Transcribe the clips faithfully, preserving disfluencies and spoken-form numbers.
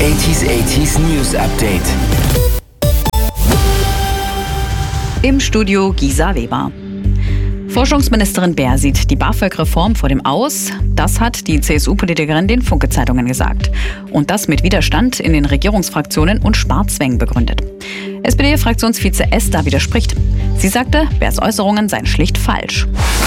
achtziger achtziger News Update. Im Studio Gisa Weber. Forschungsministerin Baer sieht die BAföG-Reform vor dem Aus. Das hat die C S U-Politikerin den Funke-Zeitungen gesagt. Und das mit Widerstand in den Regierungsfraktionen und Sparzwängen begründet. S P D-Fraktionsvize Esther widerspricht. Sie sagte, Baers Äußerungen seien schlicht falsch.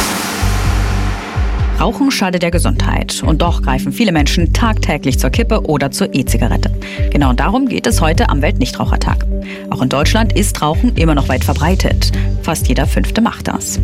Rauchen schadet der Gesundheit. Und doch greifen viele Menschen tagtäglich zur Kippe oder zur E-Zigarette. Genau darum geht es heute am Weltnichtrauchertag. Auch in Deutschland ist Rauchen immer noch weit verbreitet. Fast jeder Fünfte macht das.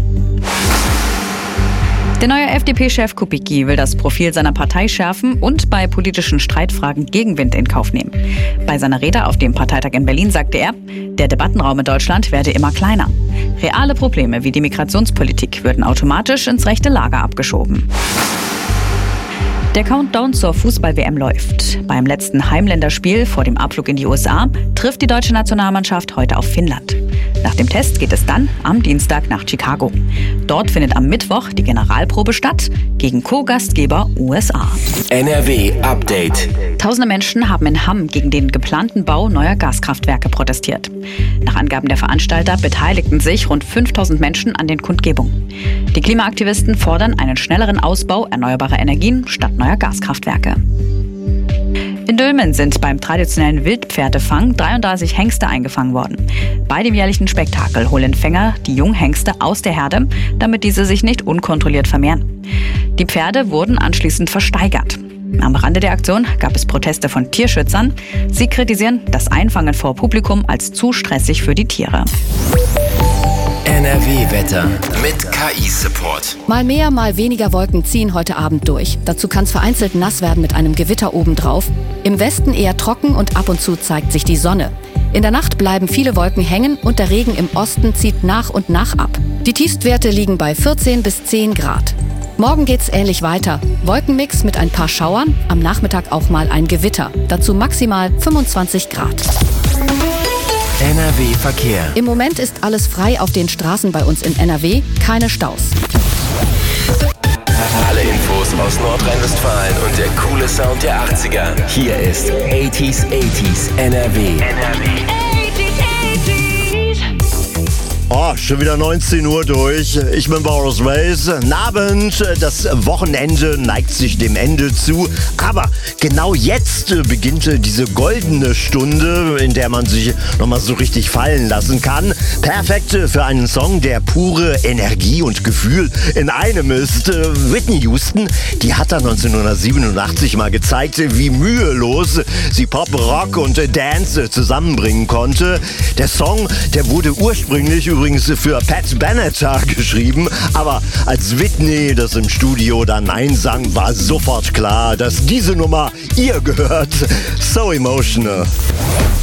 Der neue F D P-Chef Kubicki will das Profil seiner Partei schärfen und bei politischen Streitfragen Gegenwind in Kauf nehmen. Bei seiner Rede auf dem Parteitag in Berlin sagte er, der Debattenraum in Deutschland werde immer kleiner. Reale Probleme wie die Migrationspolitik würden automatisch ins rechte Lager abgeschoben. Der Countdown zur Fußball-W M läuft. Beim letzten Heimländerspiel vor dem Abflug in die U S A trifft die deutsche Nationalmannschaft heute auf Finnland. Nach dem Test geht es dann am Dienstag nach Chicago. Dort findet am Mittwoch die Generalprobe statt gegen Co-Gastgeber U S A. N R W Update. Tausende Menschen haben in Hamm gegen den geplanten Bau neuer Gaskraftwerke protestiert. Nach Angaben der Veranstalter beteiligten sich rund fünftausend Menschen an den Kundgebungen. Die Klimaaktivisten fordern einen schnelleren Ausbau erneuerbarer Energien statt neuer Gaskraftwerke. In Dülmen sind beim traditionellen Wildpferdefang dreiunddreißig Hengste eingefangen worden. Bei dem jährlichen Spektakel holen Fänger die Junghengste aus der Herde, damit diese sich nicht unkontrolliert vermehren. Die Pferde wurden anschließend versteigert. Am Rande der Aktion gab es Proteste von Tierschützern. Sie kritisieren das Einfangen vor Publikum als zu stressig für die Tiere. N R W-Wetter mit K I-Support. Mal mehr, mal weniger Wolken ziehen heute Abend durch. Dazu kann es vereinzelt nass werden mit einem Gewitter obendrauf. Im Westen eher trocken und ab und zu zeigt sich die Sonne. In der Nacht bleiben viele Wolken hängen und der Regen im Osten zieht nach und nach ab. Die Tiefstwerte liegen bei vierzehn bis zehn Grad. Morgen geht's ähnlich weiter. Wolkenmix mit ein paar Schauern, am Nachmittag auch mal ein Gewitter. Dazu maximal fünfundzwanzig Grad. N R W-Verkehr. Im Moment ist alles frei auf den Straßen bei uns in N R W, keine Staus. Alle Infos aus Nordrhein-Westfalen und der coole Sound der achtziger. Hier ist achtziger achtziger N R W. N R W. Oh, schon wieder neunzehn Uhr durch. Ich bin Boris Ways. Guten Abend. Das Wochenende neigt sich dem Ende zu. Aber genau jetzt beginnt diese goldene Stunde, in der man sich nochmal so richtig fallen lassen kann. Perfekt für einen Song, der pure Energie und Gefühl in einem ist. Whitney Houston, die hat da neunzehnhundertsiebenundachtzig mal gezeigt, wie mühelos sie Pop, Rock und Dance zusammenbringen konnte. Der Song, der wurde ursprünglich übrigens für Pat Benatar geschrieben, aber als Whitney das im Studio dann Nein sang, war sofort klar, dass diese Nummer ihr gehört. So emotional.